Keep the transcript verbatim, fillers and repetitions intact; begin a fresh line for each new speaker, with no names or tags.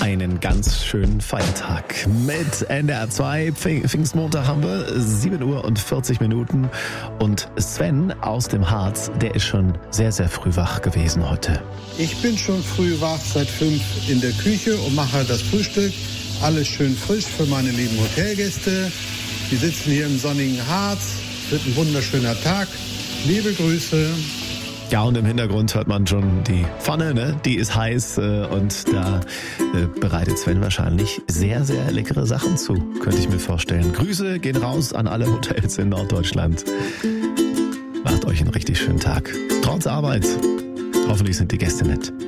einen ganz schönen Feiertag. Mit N D R zwei Pfing- Pfingstmontag haben wir sieben Uhr und vierzig Minuten. Und Sven aus dem Harz, der ist schon sehr, sehr früh wach gewesen heute.
Ich bin schon früh wach, seit fünf in der Küche und mache das Frühstück. Alles schön frisch für meine lieben Hotelgäste. Die sitzen hier im sonnigen Harz. Wird ein wunderschöner Tag. Liebe Grüße.
Ja, und im Hintergrund hört man schon die Pfanne, ne? Die ist heiß äh, und da äh, bereitet Sven wahrscheinlich sehr, sehr leckere Sachen zu, könnte ich mir vorstellen. Grüße gehen raus an alle Hotels in Norddeutschland. Macht euch einen richtig schönen Tag. Trotz Arbeit. Hoffentlich sind die Gäste nett.